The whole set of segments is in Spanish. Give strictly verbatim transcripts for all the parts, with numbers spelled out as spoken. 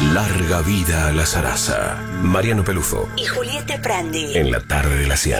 Larga vida a la zaraza. Mariano Pelufo y Julieta Prandi. En la tarde de la cien.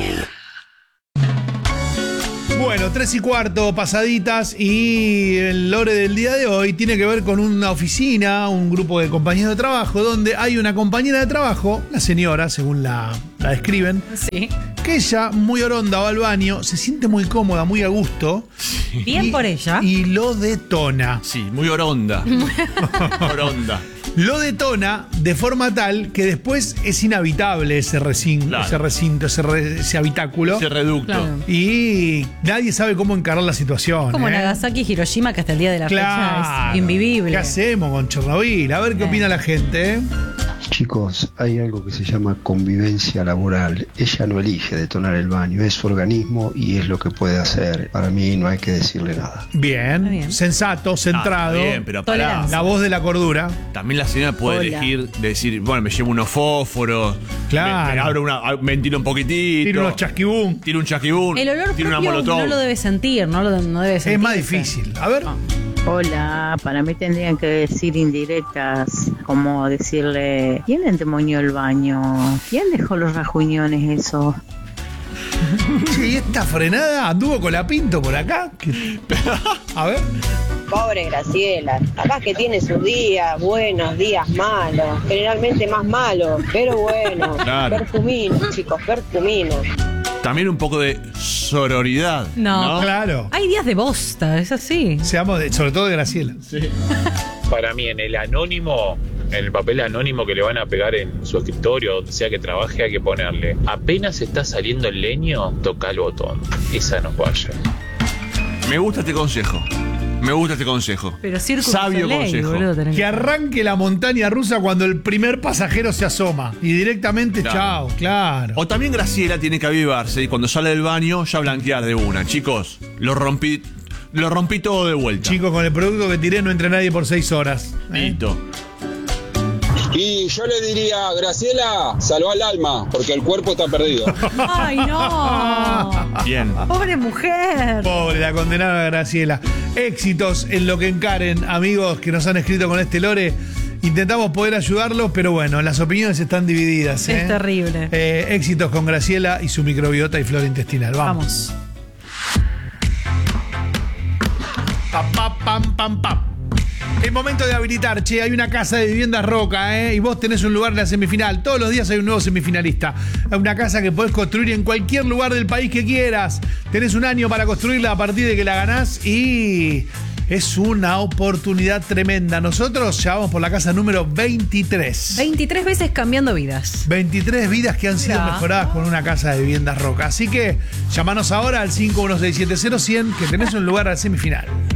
Bueno, tres y cuarto pasaditas, y el lore del día de hoy tiene que ver con una oficina, un grupo de compañeros de trabajo, donde hay una compañera de trabajo, la señora, según la, la describen, sí, que ella, muy oronda, va al baño, se siente muy cómoda, muy a gusto. Bien y, por ella. Y lo detona. Sí, muy oronda. Oronda. Lo detona de forma tal que después es inhabitable ese recinto, Claro. ese recinto, ese, re, ese habitáculo. Ese reducto. Claro. Y nadie sabe cómo encarar la situación. Como ¿eh? Nagasaki y Hiroshima, que hasta el día de la Claro. fecha es invivible. ¿Qué hacemos con Chernobyl? A ver qué Eh. opina la gente, ¿eh? Chicos, hay algo que se llama convivencia laboral. Ella no elige detonar el baño, es su organismo y es lo que puede hacer. Para mí no hay que decirle nada. Bien, bien. sensato, centrado. Ah, bien, pero pará. Tolerancia. La voz de la cordura. También la señora puede Hola. elegir, decir, bueno, me llevo unos fósforos, Claro. me, me abro una, ventilo un poquitito, Tiene unos chasquibún. tiro un chasquibún, El olor tiro una propio molotov. no lo debe sentir, no, lo, no debe sentir. Es más difícil. A ver. Hola, para mí tendrían que decir indirectas, como decirle, ¿quién endemonió el baño? ¿Quién dejó los rajuñones esos? Che, ¿y esta frenada anduvo con la Pinto por acá? ¿Qué? A ver. Pobre Graciela, capaz que tiene sus días buenos, días malos, generalmente más malos, pero bueno, Claro. perfumino, chicos, perfumino. También un poco de sororidad. No. ¿no? Claro. Hay días de bosta, es así. Seamos de, sobre todo de Graciela. Sí. Para mí, en el anónimo, en el papel anónimo que le van a pegar en su escritorio, donde sea que trabaje, hay que ponerle: apenas está saliendo el leño, toca el botón. Esa no falla. Me gusta este consejo. Me gusta este consejo. Pero Circus Sabio Soleil, consejo. boludo, tenés Que arranque la montaña rusa cuando el primer pasajero se asoma. Y directamente, Claro. chao, claro. O también Graciela tiene que avivarse y cuando sale del baño ya blanquear de una. Chicos, lo rompí, lo rompí todo de vuelta. Chicos, con el producto que tiré no entra nadie por seis horas. ¿eh? Listo. Y yo le diría, Graciela, salva el alma, porque el cuerpo está perdido. ¡Ay, no! Bien. ¡Pobre mujer! Pobre, la condenada Graciela. Éxitos en lo que encaren, amigos que nos han escrito con este lore. Intentamos poder ayudarlos, pero bueno, las opiniones están divididas. ¿eh? Es terrible. Eh, éxitos con Graciela y su microbiota y flora intestinal. Vamos. Vamos. Pam, pam, pam, pam, pam. Es momento de habilitar, che, hay una casa de viviendas Roca, ¿eh? Y vos tenés un lugar en la semifinal. Todos los días hay un nuevo semifinalista. Una casa que podés construir en cualquier lugar del país que quieras. Tenés un año para construirla a partir de que la ganás y es una oportunidad tremenda. Nosotros ya vamos por la casa número veintitrés. veintitrés veces cambiando vidas. veintitrés vidas que han sido Ya. mejoradas con una casa de viviendas Roca. Así que llamanos ahora al cinco uno seis siete cero cien que tenés un lugar a la semifinal.